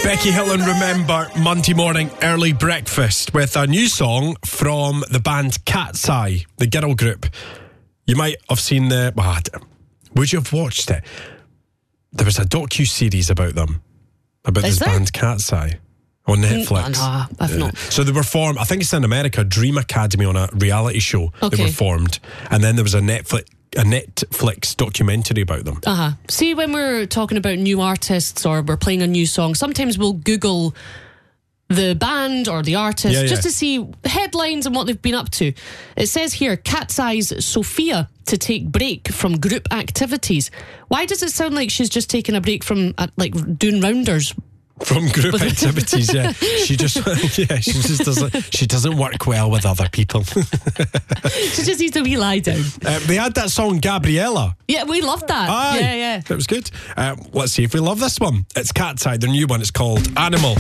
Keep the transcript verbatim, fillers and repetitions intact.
Becky Hill and Remember, Monday morning early breakfast with a new song from the band Cat's Eye, the girl group. You might have seen the... Well, would you have watched it? There was a docu-series about them, about Is this there? band Cat's Eye on Netflix. No, I've not. So they were formed, I think it's in America, Dream Academy on a reality show. Okay. They were formed. And then there was a Netflix a Netflix documentary about them. Uh-huh. See, when we're talking about new artists or we're playing a new song, sometimes we'll Google the band or the artist Yeah, yeah. just to see headlines and what they've been up to. It says here, Cat's Eye's Sophia to take break from group activities. Why does it sound like she's just taking a break from uh, like doing rounders? From group activities, yeah. She just, yeah, she just doesn't. She doesn't work well with other people. She just needs a wee lie down. Uh, they had that song Gabriella. Yeah, we loved that. Aye, Yeah, yeah. it was good. Uh, let's see if we love this one. It's Cat's Eye, their new one. It's called Animal.